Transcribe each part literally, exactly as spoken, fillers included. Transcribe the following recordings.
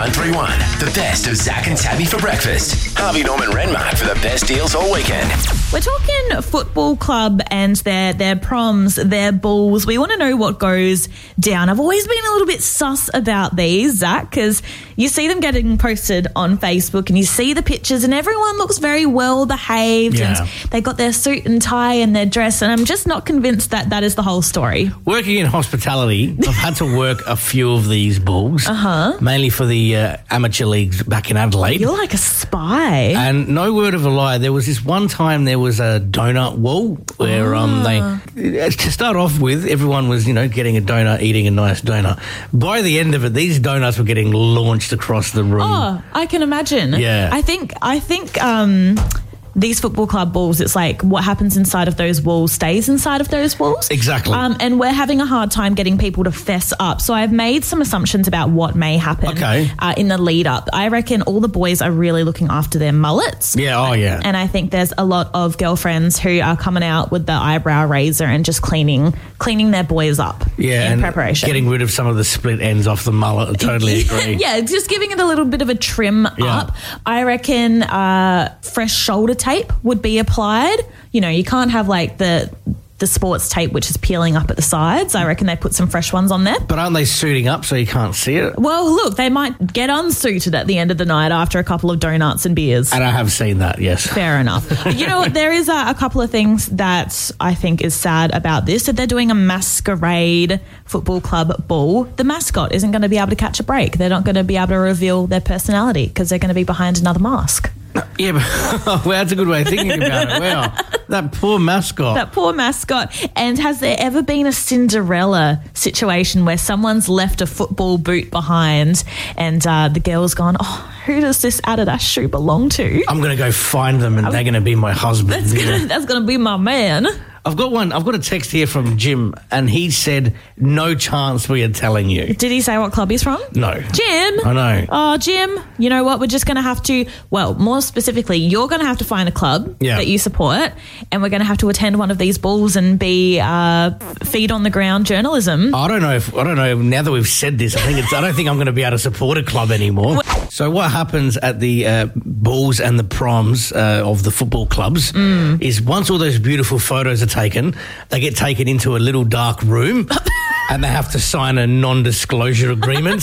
nine three one. The best of Zach and Tabby for breakfast. Harvey Norman Renmark for the best deals all weekend. We're talking football club and their their proms, their balls. We want to know what goes down. I've always been a little bit sus about these, Zach, because you see them getting posted on Facebook and you see the pictures and everyone looks very well behaved Yeah. and they got their suit and tie and their dress, and I'm just not convinced that that is the whole story. Working in hospitality, I've had to work a few of these balls, uh-huh. mainly for the uh, amateur leagues back in Adelaide. You're like a spy. And no word of a lie, there was this one time there was a donut wall where Ah. um they, to start off with, everyone was, you know, getting a donut, eating a nice donut. By the end of it, these donuts were getting launched across the room. Oh, I can imagine. Yeah. I think I think um, these football club balls, it's like what happens inside of those walls stays inside of those walls. Exactly. Um, and we're having a hard time getting people to fess up. So I've made some assumptions about what may happen Okay. uh, in the lead up. I reckon all the boys are really looking after their mullets. Yeah, oh yeah. And I think there's a lot of girlfriends who are coming out with the eyebrow razor and just cleaning cleaning their boys up yeah, in and preparation. getting rid of some of the split ends off the mullet. I totally agree. Yeah, just giving it a little bit of a trim Yeah. up. I reckon uh, fresh shoulder tape would be applied. You know, you can't have like the the sports tape which is peeling up at the sides. I reckon they put some fresh ones on there. But aren't they suiting up so you can't see it? Well, look, they might get unsuited at the end of the night after a couple of donuts and beers. And I have seen that, yes. Fair enough. You know what? There is a, a couple of things that I think is sad about this. That they're doing a masquerade football club ball. The mascot isn't going to be able to catch a break. They're not going to be able to reveal their personality because they're going to be behind another mask. Yeah, but well, that's a good way of thinking about it. Wow, that poor mascot. That poor mascot. And has there ever been a Cinderella situation where someone's left a football boot behind and uh, the girl's gone, oh, who does this Adidas shoe belong to? I'm going to go find them and they're going to be my husband. That's gonna, that's gonna be my man. I've got one. I've got a text here from Jim, and he said, "No chance we are telling you." Did he say what club he's from? No. Jim. I know. Oh, Jim, you know what? We're just going to have to, well, more specifically, you're going to have to find a club Yeah. that you support, and we're going to have to attend one of these balls and be uh, feet on the ground journalism. I don't know if I don't know. Now that we've said this, I think it's. I don't think I'm going to be able to support a club anymore. So what happens at the uh, balls and the proms uh, of the football clubs Mm. is once all those beautiful photos are taken, they get taken into a little dark room. And they have to sign a non-disclosure agreement.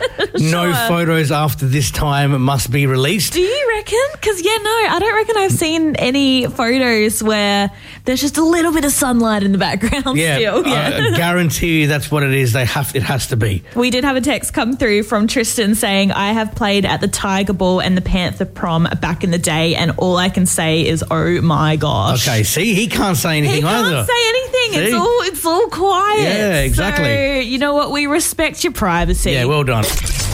No photos after this time must be released. Do you reckon? Because, yeah, no, I don't reckon I've seen any photos where there's just a little bit of sunlight in the background Yeah, still. Yeah. I guarantee you that's what it is. They have. It has to be. We did have a text come through from Tristan saying, I have played at the Tiger Ball and the Panther Prom back in the day, and all I can say is, oh, my gosh. Okay, see, he can't say anything He can't either. say anything. See? It's all it's all quiet. Yeah, exactly. So, you know what? We respect your privacy. Yeah, well done.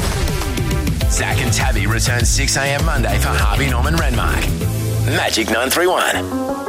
Zach and Tabby return six a.m. Monday for Harvey Norman Renmark. Magic nine three one.